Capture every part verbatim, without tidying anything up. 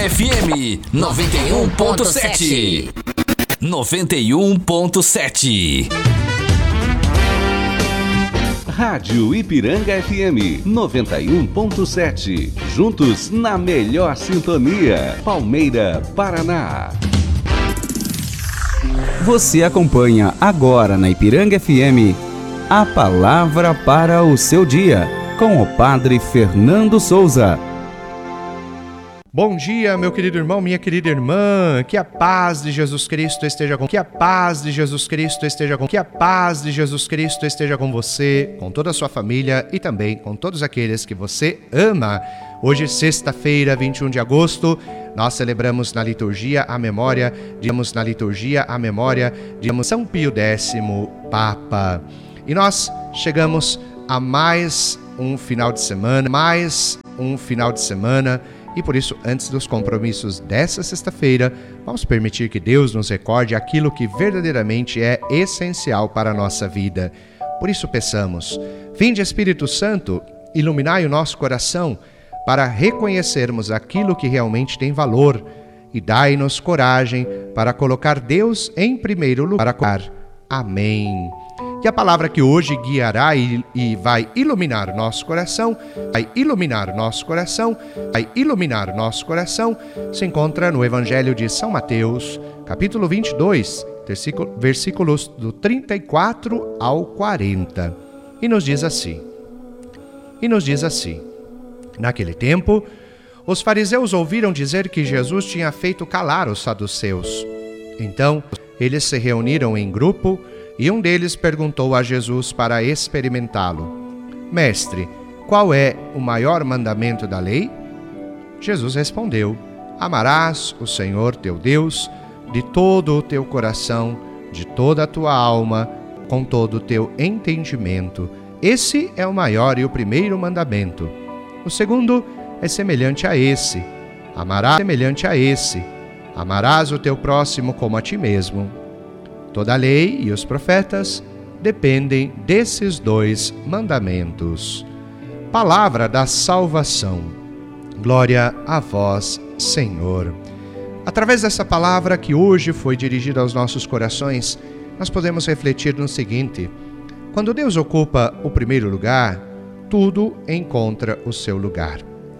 F M noventa e um ponto sete. noventa e um ponto sete. Rádio Ipiranga F M noventa e um ponto sete. Juntos na melhor sintonia. Palmeira, Paraná. Você acompanha agora na Ipiranga F M a palavra para o seu dia, com o Padre Fernando Souza. Bom dia, meu querido irmão, minha querida irmã, que a paz de Jesus Cristo esteja com que a paz de Jesus Cristo esteja com que a paz de Jesus Cristo esteja com você, com toda a sua família e também com todos aqueles que você ama. Hoje, sexta-feira, vinte e um de agosto, nós celebramos na liturgia a memória, digamos na liturgia a memória de São Pio X, Papa. E nós chegamos a mais um final de semana, mais um final de semana. E por isso, antes dos compromissos dessa sexta-feira, vamos permitir que Deus nos recorde aquilo que verdadeiramente é essencial para a nossa vida. Por isso peçamos, vinde Espírito Santo, iluminai o nosso coração para reconhecermos aquilo que realmente tem valor e dai-nos coragem para colocar Deus em primeiro lugar. Amém. E a palavra que hoje guiará e, e vai iluminar o nosso coração, vai iluminar o nosso coração, vai iluminar o nosso coração, se encontra no Evangelho de São Mateus, capítulo vinte e dois, versículos do trinta e quatro ao quarenta. E nos diz assim, e nos diz assim, naquele tempo, os fariseus ouviram dizer que Jesus tinha feito calar os saduceus. Então, eles se reuniram em grupo e um deles perguntou a Jesus para experimentá-lo: Mestre, qual é o maior mandamento da lei? Jesus respondeu: Amarás o Senhor teu Deus de todo o teu coração, de toda a tua alma, com todo o teu entendimento. Esse é o maior e o primeiro mandamento. O segundo é semelhante a esse. Amarás semelhante a esse. Amarás o teu próximo como a ti mesmo. Toda a lei e os profetas dependem desses dois mandamentos. Palavra da salvação. Glória a vós, Senhor. Através dessa palavra que hoje foi dirigida aos nossos corações, nós podemos refletir no seguinte: quando Deus ocupa o primeiro lugar, tudo encontra o seu lugar.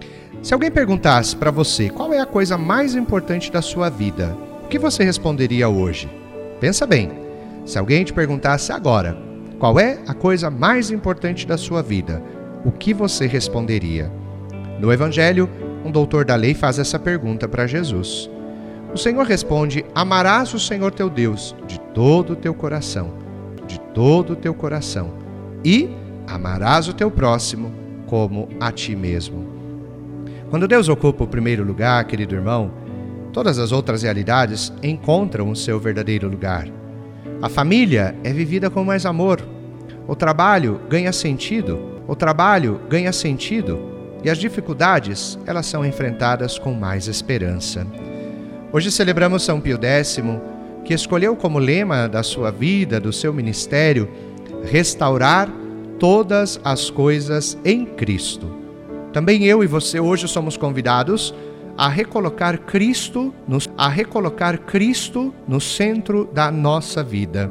Se alguém perguntasse para você qual é a coisa mais importante da sua vida, o que você responderia hoje? Pensa bem, se alguém te perguntasse agora, qual é a coisa mais importante da sua vida, o que você responderia? No Evangelho, um doutor da lei faz essa pergunta para Jesus. O Senhor responde: amarás o Senhor teu Deus de todo o teu coração, de todo o teu coração, e amarás o teu próximo como a ti mesmo. Quando Deus ocupa o primeiro lugar, querido irmão, todas as outras realidades encontram o seu verdadeiro lugar. A família é vivida com mais amor. O trabalho ganha sentido. O trabalho ganha sentido. E as dificuldades, elas são enfrentadas com mais esperança. Hoje celebramos São Pio X, que escolheu como lema da sua vida, do seu ministério, restaurar todas as coisas em Cristo. Também eu e você hoje somos convidados a recolocar Cristo no, a recolocar Cristo no centro da nossa vida.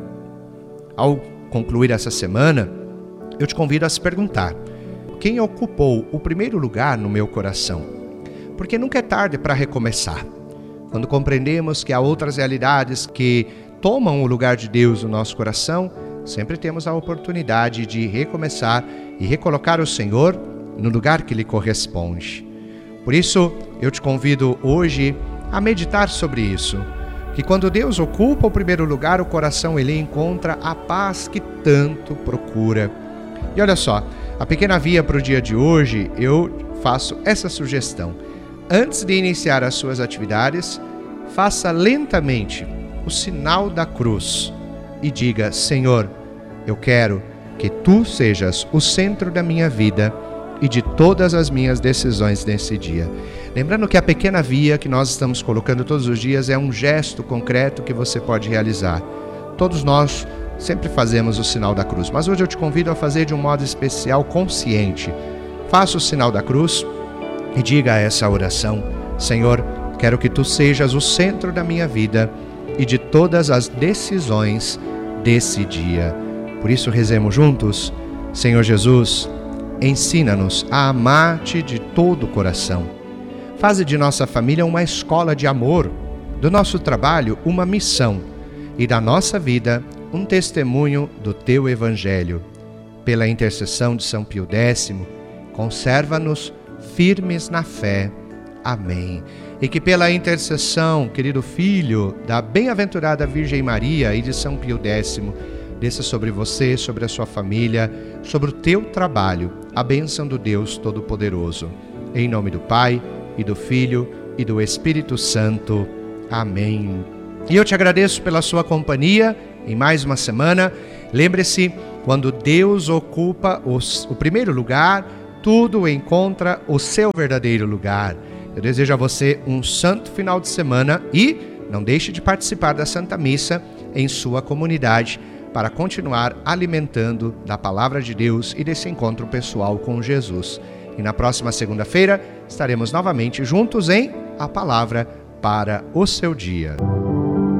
Ao concluir essa semana, eu te convido a se perguntar: quem ocupou o primeiro lugar no meu coração? Porque nunca é tarde para recomeçar. Quando compreendemos que há outras realidades que tomam o lugar de Deus no nosso coração, sempre temos a oportunidade de recomeçar e recolocar o Senhor no lugar que lhe corresponde. Por isso, eu te convido hoje a meditar sobre isso, que quando Deus ocupa o primeiro lugar, o coração ele encontra a paz que tanto procura. E olha só, a pequena via para o dia de hoje, eu faço essa sugestão. Antes de iniciar as suas atividades, faça lentamente o sinal da cruz e diga: Senhor, eu quero que Tu sejas o centro da minha vida e de todas as minhas decisões nesse dia. Lembrando que a pequena via que nós estamos colocando todos os dias é um gesto concreto que você pode realizar. Todos nós sempre fazemos o sinal da cruz, mas hoje eu te convido a fazer de um modo especial, consciente. Faça o sinal da cruz e diga essa oração: Senhor, quero que Tu sejas o centro da minha vida e de todas as decisões desse dia. Por isso rezemos juntos. Senhor Jesus, ensina-nos a amar-Te de todo o coração. Faze de nossa família uma escola de amor, do nosso trabalho uma missão e da nossa vida um testemunho do Teu Evangelho. Pela intercessão de São Pio Décimo, conserva-nos firmes na fé. Amém. E que pela intercessão, querido Filho, da bem-aventurada Virgem Maria e de São Pio Décimo, desça sobre você, sobre a sua família, sobre o teu trabalho, a bênção do Deus Todo-Poderoso. Em nome do Pai, e do Filho, e do Espírito Santo. Amém. E eu te agradeço pela sua companhia em mais uma semana. Lembre-se, quando Deus ocupa os, o primeiro lugar, tudo encontra o seu verdadeiro lugar. Eu desejo a você um santo final de semana e não deixe de participar da Santa Missa em sua comunidade para continuar alimentando da Palavra de Deus e desse encontro pessoal com Jesus. E na próxima segunda-feira estaremos novamente juntos em A Palavra para o seu dia.